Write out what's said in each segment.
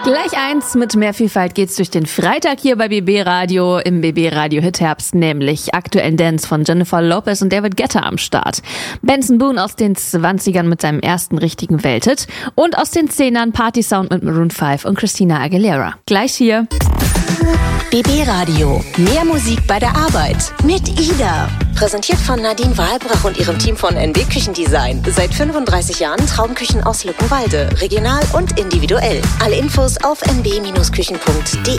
Gleich 1 mit mehr Vielfalt geht's durch den Freitag hier bei BB Radio im BB Radio Hit Herbst, nämlich aktuellen Dance von Jennifer Lopez und David Guetta am Start. Benson Boone aus den 20ern mit seinem ersten richtigen Welthit und aus den 10ern Party Sound mit Maroon 5 und Christina Aguilera. Gleich hier. BB Radio. Mehr Musik bei der Arbeit mit Ida. Präsentiert von Nadine Wahlbrach und ihrem Team von NB Küchendesign. Seit 35 Jahren Traumküchen aus Luckenwalde. Regional und individuell. Alle Infos auf nb-küchen.de.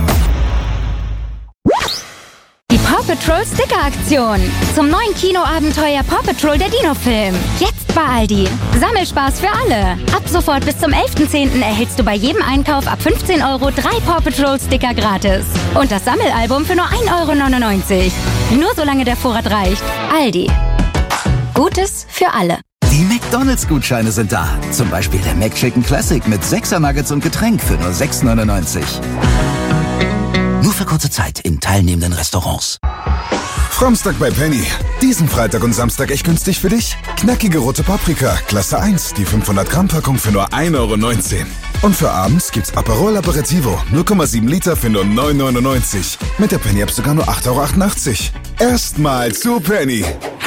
Die Paw Patrol Sticker-Aktion. Zum neuen Kinoabenteuer Paw Patrol der Dino-Film. Jetzt bei Aldi. Sammelspaß für alle. Ab sofort bis zum 11.10. erhältst du bei jedem Einkauf ab 15 € 3 Paw Patrol Sticker gratis. Und das Sammelalbum für nur 1,99 €. Nur solange der Vorrat reicht. Aldi. Gutes für alle. Die McDonalds-Gutscheine sind da. Zum Beispiel der McChicken Classic mit 6er Nuggets und Getränk für nur 6,99 €. Nur für kurze Zeit in teilnehmenden Restaurants. Framstag bei Penny. Diesen Freitag und Samstag echt günstig für dich. Knackige rote Paprika, Klasse 1, die 500-Gramm-Packung für nur 1,19 €. Und für abends gibt's Aperol Aperitivo, 0,7 Liter für nur 9,99 €. Mit der Penny-App sogar nur 8,88 €. Erstmal zu Penny.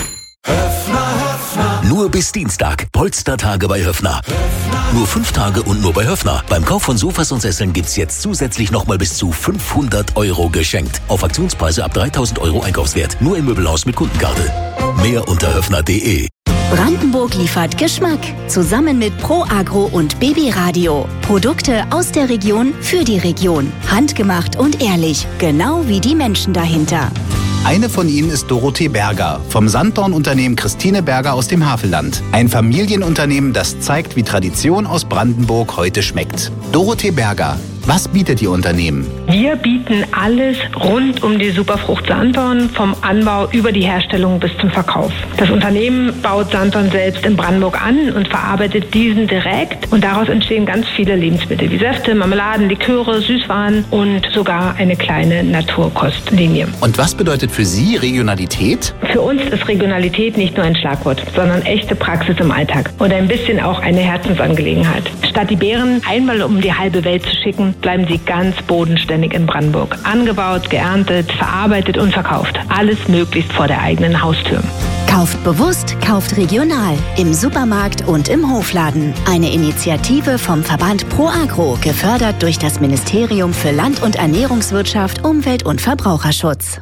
Nur bis Dienstag. Polstertage bei Höffner. Nur 5 Tage und nur bei Höffner. Beim Kauf von Sofas und Sesseln gibt's jetzt zusätzlich nochmal bis zu 500 € geschenkt. Auf Aktionspreise ab 3.000 € Einkaufswert. Nur im Möbelhaus mit Kundenkarte. Mehr unter höffner.de. Brandenburg liefert Geschmack. Zusammen mit Pro Agro und BB Radio. Produkte aus der Region für die Region. Handgemacht und ehrlich. Genau wie die Menschen dahinter. Eine von ihnen ist Dorothee Berger vom Sanddorn-Unternehmen Christine Berger aus dem Havelland. Ein Familienunternehmen, das zeigt, wie Tradition aus Brandenburg heute schmeckt. Dorothee Berger. Was bietet Ihr Unternehmen? Wir bieten alles rund um die Superfrucht Sanddorn, vom Anbau über die Herstellung bis zum Verkauf. Das Unternehmen baut Sanddorn selbst in Brandenburg an und verarbeitet diesen direkt. Und daraus entstehen ganz viele Lebensmittel wie Säfte, Marmeladen, Liköre, Süßwaren und sogar eine kleine Naturkostlinie. Und was bedeutet für Sie Regionalität? Für uns ist Regionalität nicht nur ein Schlagwort, sondern echte Praxis im Alltag und ein bisschen auch eine Herzensangelegenheit. Statt die Beeren einmal um die halbe Welt zu schicken, bleiben sie ganz bodenständig in Brandenburg. Angebaut, geerntet, verarbeitet und verkauft. Alles möglichst vor der eigenen Haustür. Kauft bewusst, kauft regional. Im Supermarkt und im Hofladen. Eine Initiative vom Verband Pro Agro, gefördert durch das Ministerium für Land- und Ernährungswirtschaft, Umwelt- und Verbraucherschutz.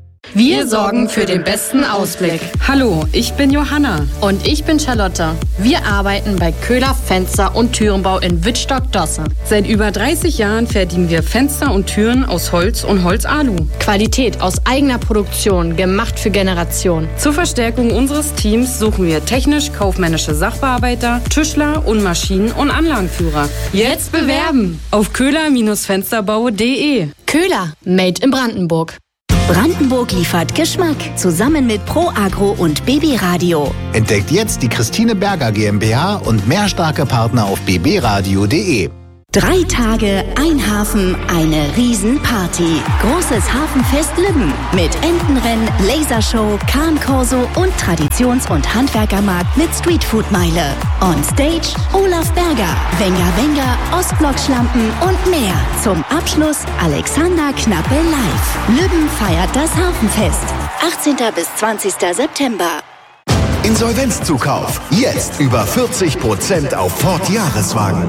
Wir sorgen für den besten Ausblick. Hallo, ich bin Johanna. Und ich bin Charlotte. Wir arbeiten bei Köhler Fenster- und Türenbau in Wittstock-Dosse. Seit über 30 Jahren fertigen wir Fenster und Türen aus Holz und Holzalu. Qualität aus eigener Produktion, gemacht für Generationen. Zur Verstärkung unseres Teams suchen wir technisch-kaufmännische Sachbearbeiter, Tischler und Maschinen- und Anlagenführer. Jetzt bewerben auf köhler-fensterbau.de. Köhler, made in Brandenburg. Brandenburg liefert Geschmack. Zusammen mit Pro Agro und BB Radio. Entdeckt jetzt die Christine Berger GmbH und mehr starke Partner auf bbradio.de. 3 Tage, ein Hafen, eine Riesenparty. Großes Hafenfest Lübben mit Entenrennen, Lasershow, Kahnkorso und Traditions- und Handwerkermarkt mit Streetfood-Meile. On Stage Olaf Berger, Wenger Wenger, Ostblock-Schlampen und mehr. Zum Abschluss Alexander Knappe live. Lübben feiert das Hafenfest. 18. bis 20. September. Insolvenzzukauf. Jetzt über 40% auf Ford Jahreswagen.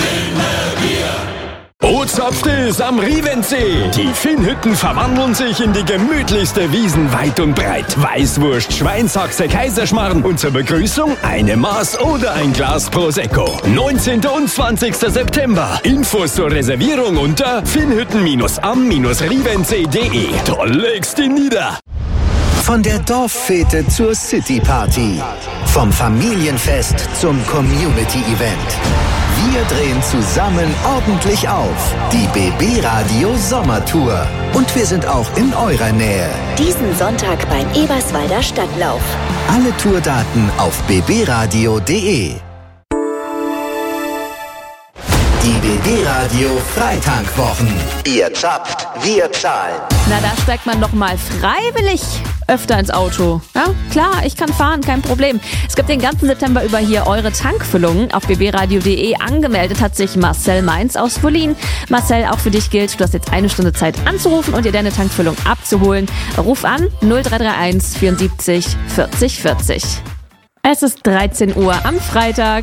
Bootsopftes am Rievensee. Die Finnhütten verwandeln sich in die gemütlichste Wiesen weit und breit. Weißwurst, Schweinshaxe, Kaiserschmarrn und zur Begrüßung eine Maß oder ein Glas Prosecco. 19. und 20. September. Infos zur Reservierung unter finnhütten-am-rievensee.de. Da legst du nieder. Von der Dorffete zur City-Party. Vom Familienfest zum Community-Event. Wir drehen zusammen ordentlich auf. Die BB Radio Sommertour. Und wir sind auch in eurer Nähe. Diesen Sonntag beim Eberswalder Stadtlauf. Alle Tourdaten auf bbradio.de. Die BB Radio Freitankwwochen. Ihr zapft, wir zahlen. Na, da steigt man doch mal freiwillig öfter ins Auto. Ja, klar, ich kann fahren, kein Problem. Es gibt den ganzen September über hier eure Tankfüllungen. Auf bbradio.de angemeldet hat sich Marcel Mainz aus Wollin. Marcel, auch für dich gilt, du hast jetzt 1 Stunde Zeit anzurufen und dir deine Tankfüllung abzuholen. Ruf an 0331 74 40 40. Es ist 13 Uhr am Freitag.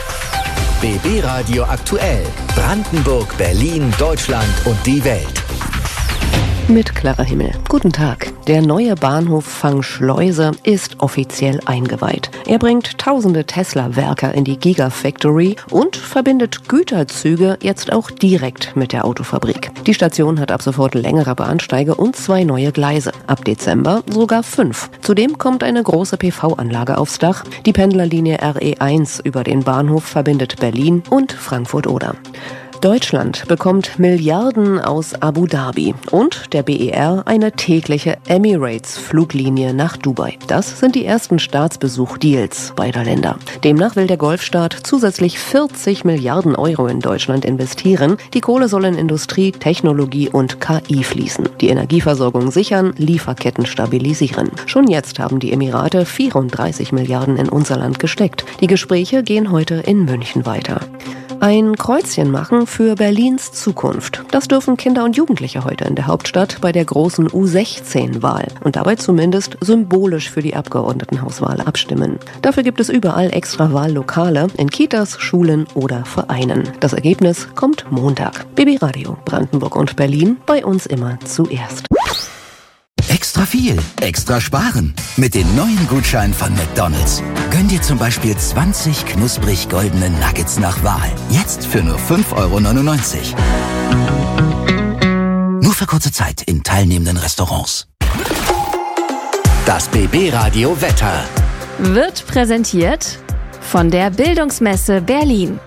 BB Radio aktuell. Brandenburg, Berlin, Deutschland und die Welt. Mit klarer Himmel. Guten Tag. Der neue Bahnhof Fangschleuse ist offiziell eingeweiht. Er bringt tausende Tesla-Werker in die Gigafactory und verbindet Güterzüge jetzt auch direkt mit der Autofabrik. Die Station hat ab sofort längere Bahnsteige und 2 neue Gleise. Ab Dezember sogar 5. Zudem kommt eine große PV-Anlage aufs Dach. Die Pendlerlinie RE1 über den Bahnhof verbindet Berlin und Frankfurt-Oder. Deutschland bekommt Milliarden aus Abu Dhabi und der BER eine tägliche Emirates-Fluglinie nach Dubai. Das sind die ersten Staatsbesuch-Deals beider Länder. Demnach will der Golfstaat zusätzlich 40 Milliarden Euro in Deutschland investieren. Die Kohle soll in Industrie, Technologie und KI fließen. Die Energieversorgung sichern, Lieferketten stabilisieren. Schon jetzt haben die Emirate 34 Milliarden in unser Land gesteckt. Die Gespräche gehen heute in München weiter. Ein Kreuzchen machen für Berlins Zukunft. Das dürfen Kinder und Jugendliche heute in der Hauptstadt bei der großen U16-Wahl und dabei zumindest symbolisch für die Abgeordnetenhauswahl abstimmen. Dafür gibt es überall extra Wahllokale in Kitas, Schulen oder Vereinen. Das Ergebnis kommt Montag. BB Radio, Brandenburg und Berlin, bei uns immer zuerst. Extra viel, extra sparen. Mit den neuen Gutscheinen von McDonald's. Gönn dir zum Beispiel 20 knusprig goldene Nuggets nach Wahl. Jetzt für nur 5,99 €. Nur für kurze Zeit in teilnehmenden Restaurants. Das BB Radio Wetter wird präsentiert von der Bildungsmesse Berlin.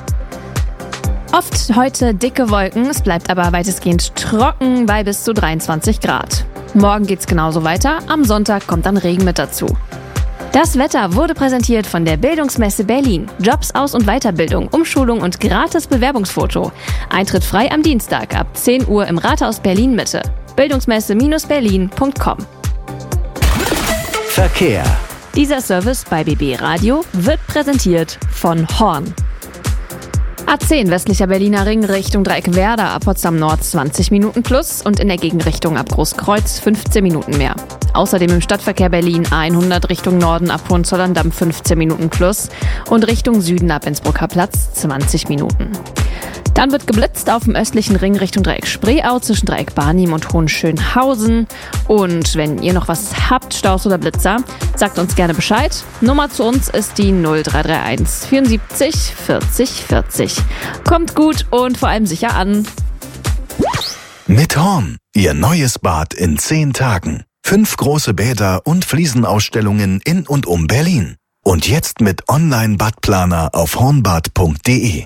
Oft heute dicke Wolken, es bleibt aber weitestgehend trocken bei bis zu 23 Grad. Morgen geht's genauso weiter, am Sonntag kommt dann Regen mit dazu. Das Wetter wurde präsentiert von der Bildungsmesse Berlin. Jobs, Aus- und Weiterbildung, Umschulung und gratis Bewerbungsfoto. Eintritt frei am Dienstag ab 10 Uhr im Rathaus Berlin-Mitte. Bildungsmesse-berlin.com. Verkehr. Dieser Service bei BB Radio wird präsentiert von Horn. A10 westlicher Berliner Ring Richtung Dreieck-Werder ab Potsdam Nord 20 Minuten plus und in der Gegenrichtung ab Großkreuz 15 Minuten mehr. Außerdem im Stadtverkehr Berlin A100 Richtung Norden ab Hohenzollern-Damm 15 Minuten plus und Richtung Süden ab Innsbrucker Platz 20 Minuten. Dann wird geblitzt auf dem östlichen Ring Richtung Dreieck Spreeau zwischen Dreieck Barnim und Hohenschönhausen. Und wenn ihr noch was habt, Staus oder Blitzer, sagt uns gerne Bescheid. Nummer zu uns ist die 0331 74 40 40. Kommt gut und vor allem sicher an. Mit Horn, Ihr neues Bad in 10 Tagen. 5 große Bäder und Fliesenausstellungen in und um Berlin. Und jetzt mit Online-Badplaner auf hornbad.de.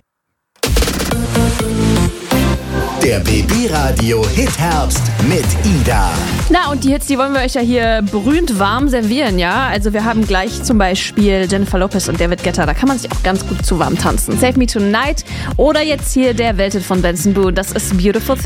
Der BB Radio Hit Herbst mit Ida. Na, und die Hits, die wollen wir euch ja hier brühend warm servieren, ja? Also wir haben gleich zum Beispiel Jennifer Lopez und David Guetta. Da kann man sich auch ganz gut zu warm tanzen. Save Me Tonight oder jetzt hier der Welthit von Benson Boone. Das ist Beautiful Thing.